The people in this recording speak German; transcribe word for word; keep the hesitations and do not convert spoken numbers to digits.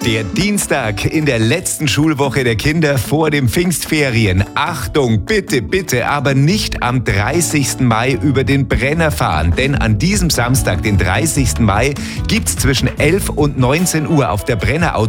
Der Dienstag in der letzten Schulwoche der Kinder vor den Pfingstferien. Achtung, bitte, bitte, aber nicht am dreißigsten Mai über den Brenner fahren. Denn an diesem Samstag, den dreißigsten Mai, gibt's zwischen elf und neunzehn Uhr auf der Brenner